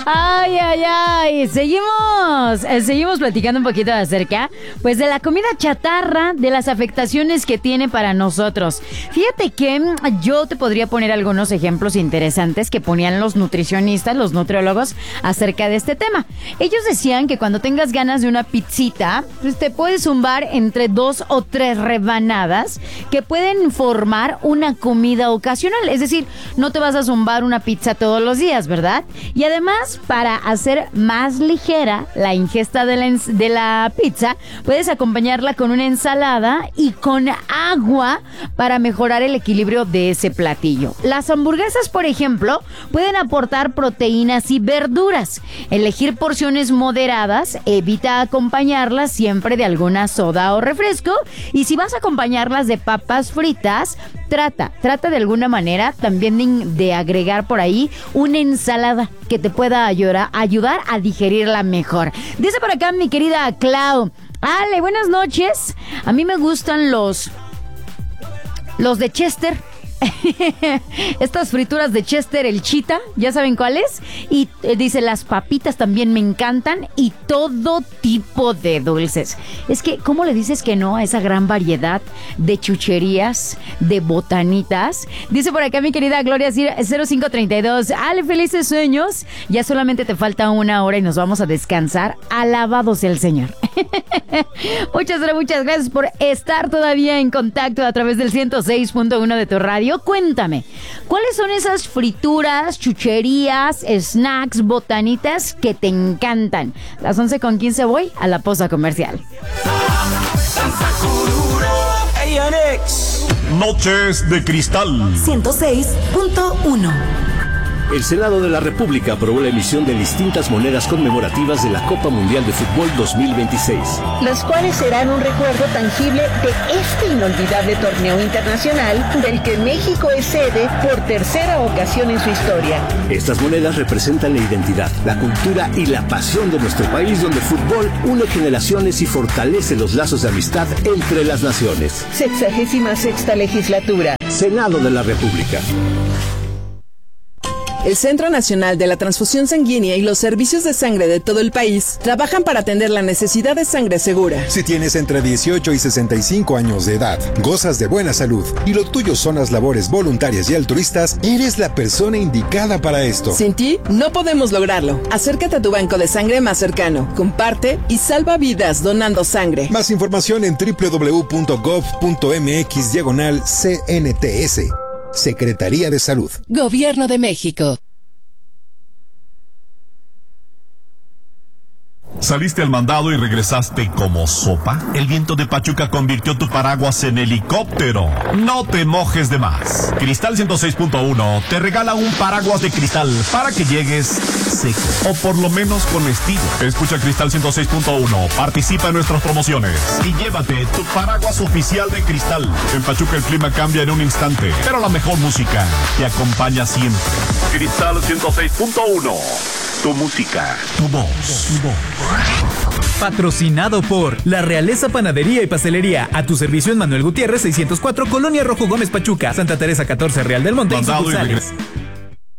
Ay, ay, ay. Seguimos platicando un poquito acerca, pues, de la comida chatarra, de las afectaciones que tiene para nosotros. Fíjate que yo te podría poner algunos ejemplos interesantes que ponían los nutricionistas, los nutriólogos, acerca de este tema. Ellos decían que cuando tengas ganas de una pizzita, pues te puedes zumbar entre 2 o 3 rebanadas que pueden formar una comida ocasional. Es decir, no te vas a zumbar una pizza todos los días, ¿verdad? Y además, para hacer más ligera la ingesta de la pizza, puedes acompañarla con una ensalada y con agua para mejorar el equilibrio de ese platillo. Las hamburguesas, por ejemplo, pueden aportar proteínas y verduras. Elegir porciones moderadas evita acompañarlas siempre de alguna soda o refresco. Y si vas a acompañarlas de papas fritas, trata de alguna manera también de agregar por ahí una ensalada que te pueda ayudar a digerirla mejor. Dice por acá mi querida Clau: Ale, buenas noches. A mí me gustan los de Chester. Estas frituras de Chester, el Chita, ¿ya saben cuáles? Y dice, las papitas también me encantan y todo tipo de dulces. Es que, ¿cómo le dices que no a esa gran variedad de chucherías, de botanitas? Dice por acá mi querida Gloria 0532, Ale, felices sueños. Ya solamente te falta 1 hora y nos vamos a descansar. Alabado sea el Señor. Muchas gracias por estar todavía en contacto a través del 106.1 de tu radio. Cuéntame, ¿cuáles son esas frituras, chucherías, snacks, botanitas que te encantan? Las 11:15 voy a la pausa comercial. Noches de Cristal 106.1. El Senado de la República aprobó la emisión de distintas monedas conmemorativas de la Copa Mundial de Fútbol 2026. Las cuales serán un recuerdo tangible de este inolvidable torneo internacional del que México es sede por tercera ocasión en su historia. Estas monedas representan la identidad, la cultura y la pasión de nuestro país, donde el fútbol une generaciones y fortalece los lazos de amistad entre las naciones. 66ª legislatura. Senado de la República. El Centro Nacional de la Transfusión Sanguínea y los servicios de sangre de todo el país trabajan para atender la necesidad de sangre segura. Si tienes entre 18 y 65 años de edad, gozas de buena salud y lo tuyo son las labores voluntarias y altruistas, eres la persona indicada para esto. Sin ti, no podemos lograrlo. Acércate a tu banco de sangre más cercano, comparte y salva vidas donando sangre. Más información en www.gov.mx/CNTS. Secretaría de Salud. Gobierno de México. ¿Saliste al mandado y regresaste como sopa? El viento de Pachuca convirtió tu paraguas en helicóptero. No te mojes de más. Cristal 106.1 te regala un paraguas de cristal para que llegues seco, o por lo menos con estilo. Escucha Cristal 106.1, participa en nuestras promociones y llévate tu paraguas oficial de Cristal. En Pachuca el clima cambia en un instante, pero la mejor música te acompaña siempre. Cristal 106.1. Tu música, tu voz. Patrocinado por La Realeza Panadería y Pastelería. A tu servicio en Manuel Gutiérrez 604, Colonia Rojo Gómez Pachuca, Santa Teresa 14, Real del Monte y sucursales.